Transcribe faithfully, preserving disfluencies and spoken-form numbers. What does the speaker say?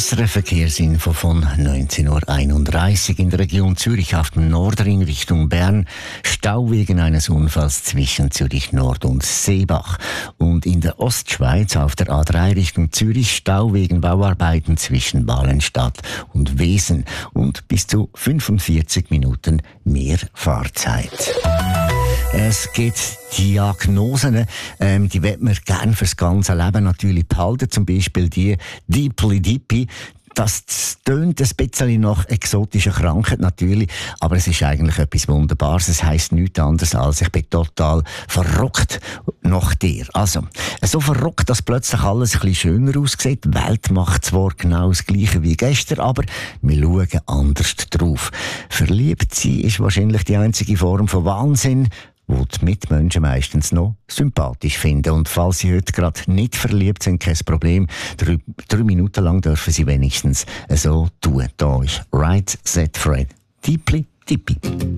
S R F Verkehrsinfo von neunzehn Uhr einunddreißig in der Region Zürich auf dem Nordring Richtung Bern. Stau wegen eines Unfalls zwischen Zürich Nord und Seebach. Und in der Ostschweiz auf der A drei Richtung Zürich Stau wegen Bauarbeiten zwischen Balenstadt und Wesen. Und bis zu fünfundvierzig Minuten mehr Fahrzeit. Es gibt Diagnosen, ähm, die wird man gerne fürs ganze Leben natürlich behalten. Zum Beispiel die Deeply Dippy. Das tönt ein bisschen nach exotischer Krankheit natürlich, aber es ist eigentlich etwas Wunderbares. Es heisst nichts anderes als, ich bin total verrückt nach dir. Also, so verrückt, dass plötzlich alles ein bisschen schöner aussieht. Die Welt macht zwar genau das Gleiche wie gestern, aber wir schauen anders drauf. Verliebt sein ist wahrscheinlich die einzige Form von Wahnsinn, wo die Mitmenschen meistens noch sympathisch finden. Und falls Sie heute gerade nicht verliebt sind, kein Problem. Drei, drei Minuten lang dürfen Sie wenigstens so tun. Da ist Right Set Fred. Deeply Dippy.